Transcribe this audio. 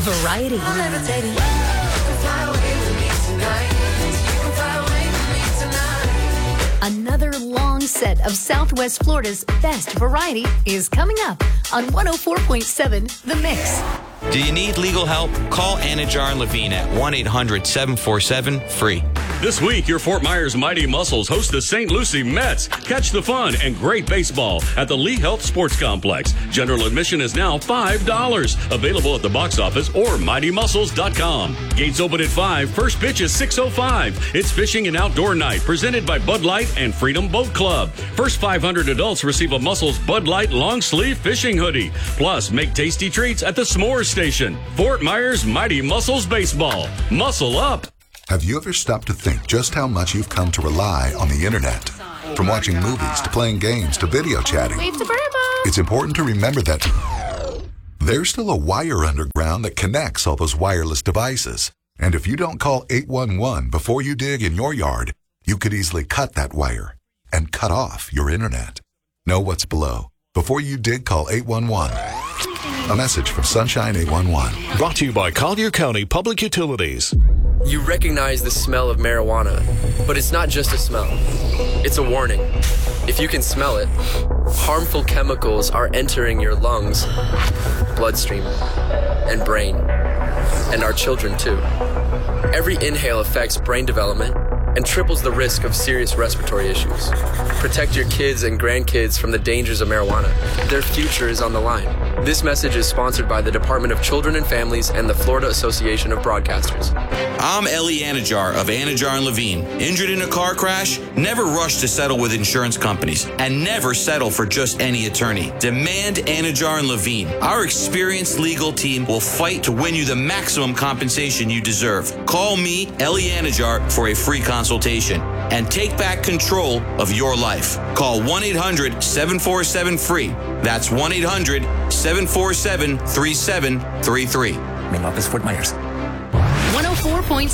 Variety. Another long set of Southwest Florida's best variety is coming up on 104.7 The Mix. Do you need legal help? Call Anajar and Levine at 1-800-747-FREE. This week, your Fort Myers Mighty Muscles host the St. Lucie Mets. Catch the fun and great baseball at the Lee Health Sports Complex. General admission is now $5. Available at the box office or mightymuscles.com. Gates open at 5. First pitch is 6:05. It's fishing and outdoor night presented by Bud Light and Freedom Boat Club. First 500 adults receive a Muscles Bud Light long sleeve fishing hoodie. Plus, make tasty treats at the S'mores Station. Fort Myers Mighty Muscles Baseball. Muscle up. Have you ever stopped to think just how much you've come to rely on the internet? From watching movies to playing games to video chatting. Wave to Burbo. It's important to remember that there's still a wire underground that connects all those wireless devices. And if you don't call 811 before you dig in your yard, you could easily cut that wire and cut off your internet. Know what's below. Before you dig, call 811. A message from Sunshine 811. Brought to you by Collier County Public Utilities. You recognize the smell of marijuana, but it's not just a smell. It's a warning. If you can smell it, harmful chemicals are entering your lungs, bloodstream, and brain, and our children too. Every inhale affects brain development and triples the risk of serious respiratory issues. Protect your kids and grandkids from the dangers of marijuana. Their future is on the line. This message is sponsored by the Department of Children and Families and the Florida Association of Broadcasters. I'm Ellie Anajar of Anajar and Levine. Injured in a car crash? Never rush to settle with insurance companies and never settle for just any attorney. Demand Anajar and Levine. Our experienced legal team will fight to win you the maximum compensation you deserve. Call me, Ellie Anajar, for a free consultation and take back control of your life. Call 1-800-747-FREE. That's 1-800-747-3733. Main office, Fort Myers. 104.7